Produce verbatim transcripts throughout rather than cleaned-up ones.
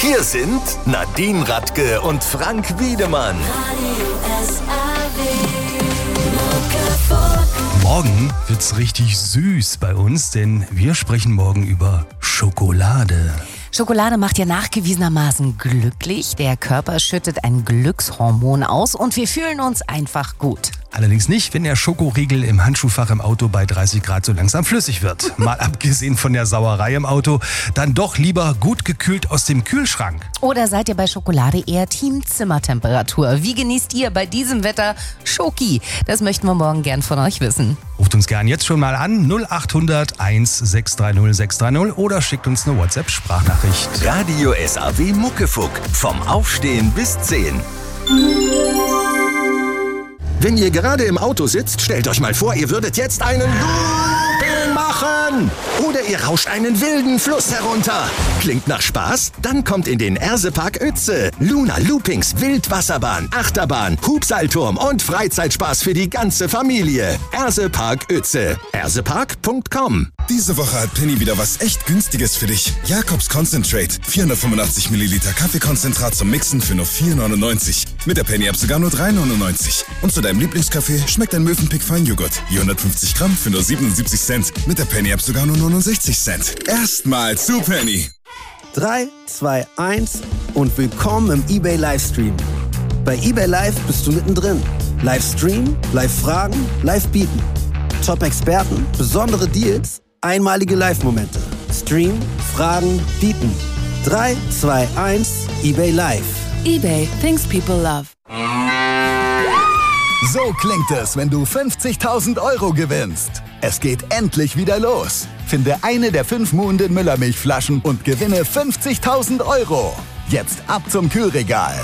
Hier sind Nadine Radke und Frank Wiedemann. Morgen wird's richtig süß bei uns, denn wir sprechen morgen über Schokolade. Schokolade macht ja nachgewiesenermaßen glücklich. Der Körper schüttet ein Glückshormon aus und wir fühlen uns einfach gut. Allerdings nicht, wenn der Schokoriegel im Handschuhfach im Auto bei dreißig Grad so langsam flüssig wird. Mal abgesehen von der Sauerei im Auto, dann doch lieber gut gekühlt aus dem Kühlschrank. Oder seid ihr bei Schokolade eher Team Zimmertemperatur? Wie genießt ihr bei diesem Wetter Schoki? Das möchten wir morgen gern von euch wissen. Ruft uns gern jetzt schon mal an null acht hundert eins sechs drei null sechs drei null oder schickt uns eine WhatsApp-Sprachnachricht. Radio S A W Muckefuck. Vom Aufstehen bis zehn. Wenn ihr gerade im Auto sitzt, stellt euch mal vor, ihr würdet jetzt einen Looping machen. Oder ihr rauscht einen wilden Fluss herunter. Klingt nach Spaß? Dann kommt in den Ersepark Uetze. Luna Loopings, Wildwasserbahn, Achterbahn, Hubseilturm und Freizeitspaß für die ganze Familie. Ersepark Uetze. ersepark punkt com. Diese Woche hat Penny wieder was echt Günstiges für dich. Jakobs Concentrate. vierhundertfünfundachtzig Milliliter Kaffeekonzentrat zum Mixen für nur vier neunundneunzig. Mit der Penny-App sogar nur drei neunundneunzig. Und zu deinem Lieblingskaffee schmeckt ein Mövenpick Feinjoghurt. vierhundertfünfzig Gramm für nur siebenundsiebzig Cent. Mit der Penny-App sogar nur neunundsechzig Cent. Erstmal zu Penny. drei, zwei, eins und willkommen im eBay Livestream. Bei eBay Live bist du mittendrin. Livestream, Live-Fragen, Live-Bieten. Top-Experten, besondere Deals, einmalige Live-Momente. Stream, Fragen, Bieten. drei, zwei, eins, eBay Live. eBay, things people love. So klingt es, wenn du fünfzigtausend Euro gewinnst. Es geht endlich wieder los. Finde eine der fünf Muhnden Müllermilchflaschen und gewinne fünfzigtausend Euro. Jetzt ab zum Kühlregal.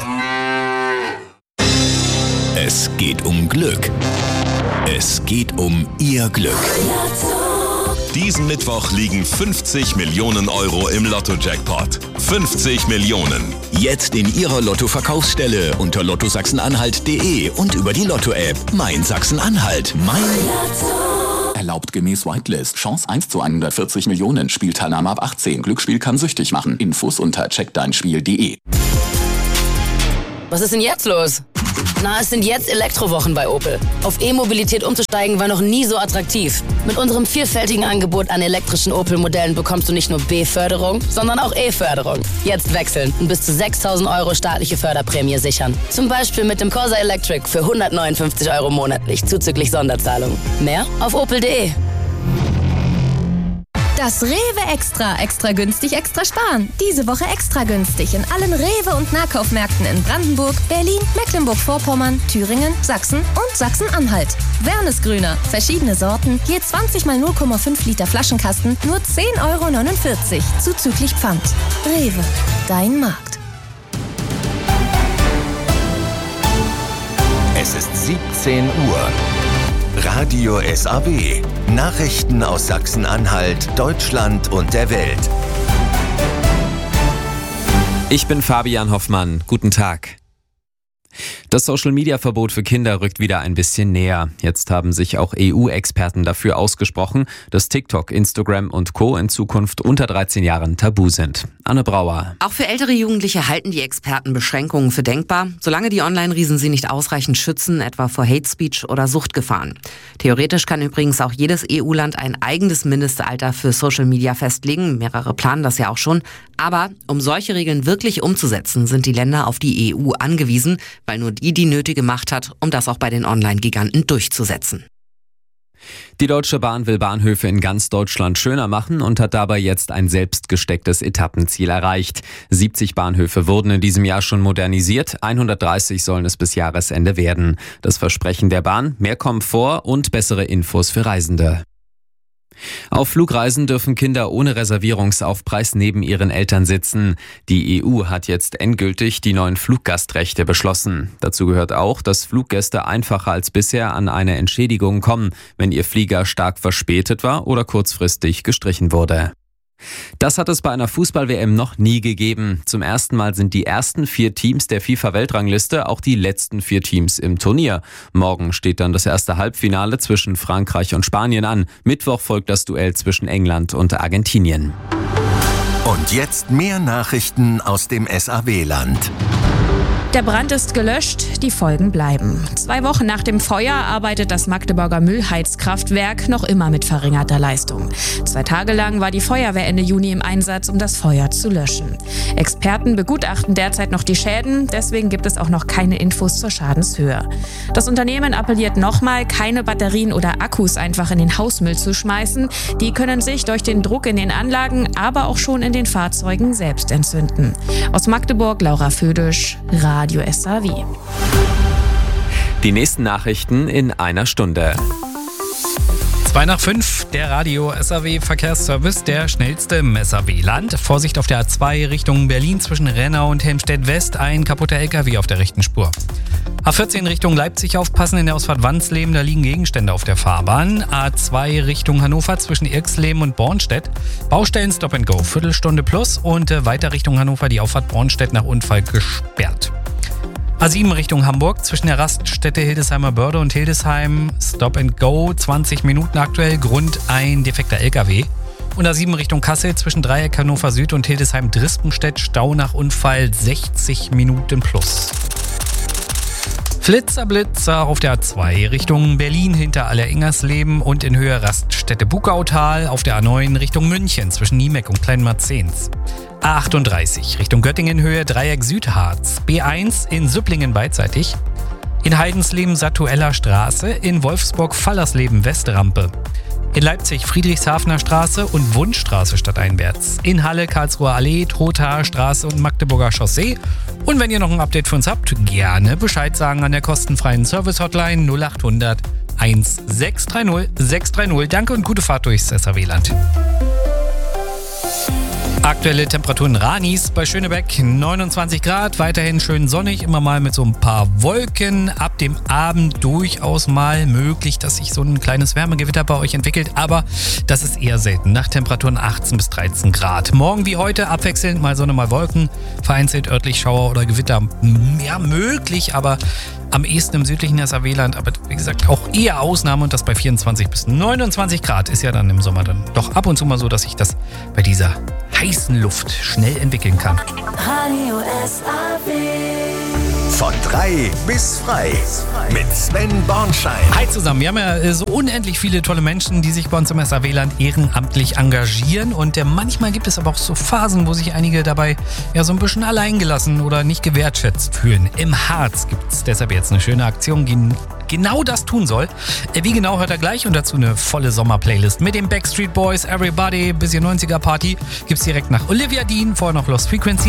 Es geht um Glück. Es geht um Ihr Glück. Diesen Mittwoch liegen fünfzig Millionen Euro im Lotto-Jackpot. fünfzig Millionen. Jetzt in Ihrer Lotto-Verkaufsstelle unter lotto sachsen-anhalt punkt de und über die Lotto-App. Mein Sachsen-Anhalt. Mein Lotto. Erlaubt gemäß Whitelist. Chance eins zu hundertvierzig Millionen. Spielteilnahme ab achtzehn. Glücksspiel kann süchtig machen. Infos unter check dein spiel punkt de. Was ist denn jetzt los? Na, es sind jetzt Elektrowochen bei Opel. Auf E-Mobilität umzusteigen war noch nie so attraktiv. Mit unserem vielfältigen Angebot an elektrischen Opel-Modellen bekommst du nicht nur B-Förderung, sondern auch E-Förderung. Jetzt wechseln und bis zu sechstausend Euro staatliche Förderprämie sichern. Zum Beispiel mit dem Corsa Electric für hundertneunundfünfzig Euro monatlich, zuzüglich Sonderzahlung. Mehr auf opel punkt de. Das Rewe Extra. Extra günstig, extra sparen. Diese Woche extra günstig in allen Rewe- und Nahkaufmärkten in Brandenburg, Berlin, Mecklenburg-Vorpommern, Thüringen, Sachsen und Sachsen-Anhalt. Wernesgrüner. Verschiedene Sorten. Je zwanzig mal null Komma fünf Liter Flaschenkasten. Nur zehn Euro neunundvierzig. Zuzüglich Pfand. Rewe. Dein Markt. Es ist siebzehn Uhr. Radio S A W. Nachrichten aus Sachsen-Anhalt, Deutschland und der Welt. Ich bin Fabian Hoffmann. Guten Tag. Das Social-Media-Verbot für Kinder rückt wieder ein bisschen näher. Jetzt haben sich auch E U-Experten dafür ausgesprochen, dass TikTok, Instagram und Co. in Zukunft unter dreizehn Jahren tabu sind. Anne Brauer. Auch für ältere Jugendliche halten die Experten Beschränkungen für denkbar, solange die Online-Riesen sie nicht ausreichend schützen, etwa vor Hate Speech oder Suchtgefahren. Theoretisch kann übrigens auch jedes E U-Land ein eigenes Mindestalter für Social-Media festlegen. Mehrere planen das ja auch schon. Aber um solche Regeln wirklich umzusetzen, sind die Länder auf die E U angewiesen, weil nur die die nötige Macht hat, um das auch bei den Online-Giganten durchzusetzen. Die Deutsche Bahn will Bahnhöfe in ganz Deutschland schöner machen und hat dabei jetzt ein selbst gestecktes Etappenziel erreicht. siebzig Bahnhöfe wurden in diesem Jahr schon modernisiert, hundertdreißig sollen es bis Jahresende werden. Das Versprechen der Bahn: mehr Komfort und bessere Infos für Reisende. Auf Flugreisen dürfen Kinder ohne Reservierungsaufpreis neben ihren Eltern sitzen. Die E U hat jetzt endgültig die neuen Fluggastrechte beschlossen. Dazu gehört auch, dass Fluggäste einfacher als bisher an eine Entschädigung kommen, wenn ihr Flieger stark verspätet war oder kurzfristig gestrichen wurde. Das hat es bei einer Fußball-W M noch nie gegeben. Zum ersten Mal sind die ersten vier Teams der FIFA-Weltrangliste auch die letzten vier Teams im Turnier. Morgen steht dann das erste Halbfinale zwischen Frankreich und Spanien an. Mittwoch folgt das Duell zwischen England und Argentinien. Und jetzt mehr Nachrichten aus dem S A W-Land. Der Brand ist gelöscht, die Folgen bleiben. Zwei Wochen nach dem Feuer arbeitet das Magdeburger Müllheizkraftwerk noch immer mit verringerter Leistung. Zwei Tage lang war die Feuerwehr Ende Juni im Einsatz, um das Feuer zu löschen. Experten begutachten derzeit noch die Schäden, deswegen gibt es auch noch keine Infos zur Schadenshöhe. Das Unternehmen appelliert nochmal, keine Batterien oder Akkus einfach in den Hausmüll zu schmeißen. Die können sich durch den Druck in den Anlagen, aber auch schon in den Fahrzeugen selbst entzünden. Aus Magdeburg, Laura Födisch, Radio S A W. Die nächsten Nachrichten in einer Stunde. Zwei nach fünf, der Radio S A W Verkehrsservice, der schnellste im S A W-Land. Vorsicht auf der A zwei Richtung Berlin zwischen Rennau und Helmstedt West, ein kaputter L K W auf der rechten Spur. A vierzehn Richtung Leipzig aufpassen, in der Ausfahrt Wansleben, da liegen Gegenstände auf der Fahrbahn. A zwei Richtung Hannover zwischen Irxleben und Bornstedt. Baustellen Stop and Go, Viertelstunde plus und äh, weiter Richtung Hannover die Auffahrt Bornstedt nach Unfall gesperrt. A sieben Richtung Hamburg zwischen der Raststätte Hildesheimer Börde und Hildesheim. Stop and Go, zwanzig Minuten aktuell, Grund ein defekter L K W. Und A sieben Richtung Kassel zwischen Dreieck Hannover Süd und Hildesheim-Drispenstedt, Stau nach Unfall, sechzig Minuten plus. Flitzer Blitzer auf der A zwei Richtung Berlin hinter Aller-Ingersleben und in Höhe Raststätte Bukautal, auf der A neun Richtung München zwischen Niemeck und Kleinmarzens. A achtunddreißig Richtung Göttingen Höhe Dreieck Südharz, B eins in Süpplingen beidseitig, in Heidensleben Satueller Straße, in Wolfsburg Fallersleben Westrampe, in Leipzig Friedrichshafener Straße und Wundstraße stadteinwärts, in Halle Karlsruher Allee, Trothaer Straße und Magdeburger Chaussee. Und wenn ihr noch ein Update für uns habt, gerne Bescheid sagen an der kostenfreien Service-Hotline null acht hundert sechs drei null sechs drei null. Danke und gute Fahrt durchs S A W-Land. Aktuelle Temperaturen Ranis bei Schönebeck neunundzwanzig Grad, weiterhin schön sonnig, immer mal mit so ein paar Wolken. Ab dem Abend durchaus mal möglich, dass sich so ein kleines Wärmegewitter bei euch entwickelt, aber das ist eher selten. Nachttemperaturen achtzehn bis dreizehn Grad. Morgen wie heute abwechselnd mal Sonne, mal Wolken, vereinzelt örtlich Schauer oder Gewitter mehr möglich, aber am ehesten im südlichen S A W-Land, aber wie gesagt auch eher Ausnahme und das bei vierundzwanzig bis neunundzwanzig Grad. Ist ja dann im Sommer dann doch ab und zu mal so, dass sich das bei dieser heißen Luft schnell entwickeln kann. Radio S A W. Von drei bis frei mit Sven Bornschein. Hi zusammen, wir haben ja so unendlich viele tolle Menschen, die sich bei uns im S A W-Land ehrenamtlich engagieren und äh, manchmal gibt es aber auch so Phasen, wo sich einige dabei ja so ein bisschen alleingelassen oder nicht gewertschätzt fühlen. Im Harz gibt es deshalb jetzt eine schöne Aktion, die genau das tun soll. Äh, wie genau hört er gleich und dazu eine volle Sommerplaylist mit den Backstreet Boys, Everybody, bisschen neunziger Party. Gibt's direkt nach Olivia Dean, vorher noch Lost Frequency.